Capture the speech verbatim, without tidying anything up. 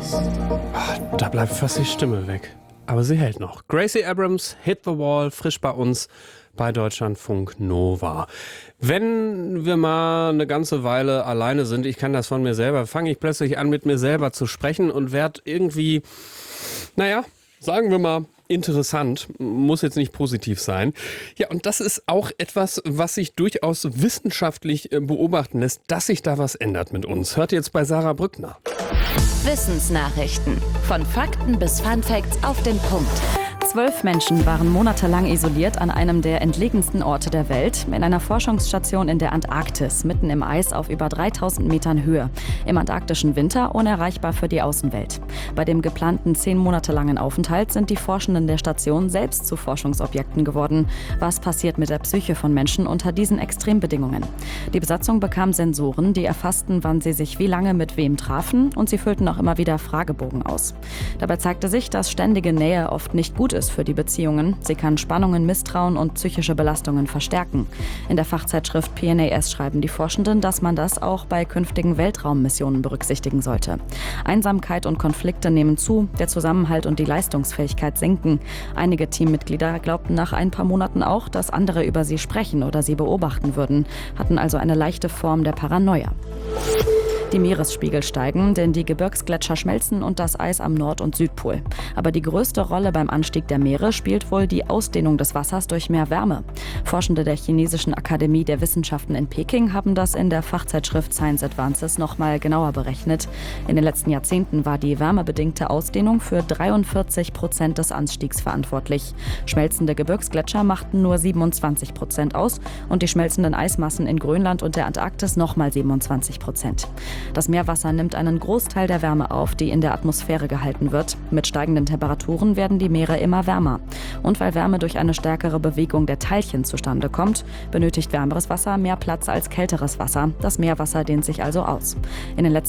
Ah, da bleibt fast die Stimme weg. Aber sie hält noch. Gracie Abrams, Hit the Wall, frisch bei uns bei Deutschlandfunk Nova. Wenn wir mal eine ganze Weile alleine sind, ich kann das von mir selber, fange ich plötzlich an, mit mir selber zu sprechen und werde irgendwie, naja, sagen wir mal, interessant, muss jetzt nicht positiv sein. Ja, und das ist auch etwas, was sich durchaus wissenschaftlich beobachten lässt, dass sich da was ändert mit uns. Hört jetzt bei Sarah Brückner. Wissensnachrichten. Von Fakten bis Funfacts auf den Punkt. Zwölf Menschen waren monatelang isoliert an einem der entlegensten Orte der Welt, in einer Forschungsstation in der Antarktis, mitten im Eis auf über dreitausend Metern Höhe. Im antarktischen Winter unerreichbar für die Außenwelt. Bei dem geplanten zehn Monate langen Aufenthalt sind die Forschenden der Station selbst zu Forschungsobjekten geworden. Was passiert mit der Psyche von Menschen unter diesen Extrembedingungen? Die Besatzung bekam Sensoren, die erfassten, wann sie sich wie lange mit wem trafen, und sie füllten auch immer wieder Fragebogen aus. Dabei zeigte sich, dass ständige Nähe oft nicht gut ist für die Beziehungen. Sie kann Spannungen, Misstrauen und psychische Belastungen verstärken. In der Fachzeitschrift P N A S schreiben die Forschenden, dass man das auch bei künftigen Weltraummissionen berücksichtigen sollte. Einsamkeit und Konflikte nehmen zu, der Zusammenhalt und die Leistungsfähigkeit sinken. Einige Teammitglieder glaubten nach ein paar Monaten auch, dass andere über sie sprechen oder sie beobachten würden, hatten also eine leichte Form der Paranoia. Die Meeresspiegel steigen, denn die Gebirgsgletscher schmelzen und das Eis am Nord- und Südpol. Aber die größte Rolle beim Anstieg der Meere spielt wohl die Ausdehnung des Wassers durch mehr Wärme. Forschende der Chinesischen Akademie der Wissenschaften in Peking haben das in der Fachzeitschrift Science Advances noch mal genauer berechnet. In den letzten Jahrzehnten war die wärmebedingte Ausdehnung für dreiundvierzig Prozent des Anstiegs verantwortlich. Schmelzende Gebirgsgletscher machten nur siebenundzwanzig Prozent aus und die schmelzenden Eismassen in Grönland und der Antarktis nochmal siebenundzwanzig Prozent. Das Meerwasser nimmt einen Großteil der Wärme auf, die in der Atmosphäre gehalten wird. Mit steigenden Temperaturen werden die Meere immer wärmer. Und weil Wärme durch eine stärkere Bewegung der Teilchen zustande kommt, benötigt wärmeres Wasser mehr Platz als kälteres Wasser. Das Meerwasser dehnt sich also aus. In den letzten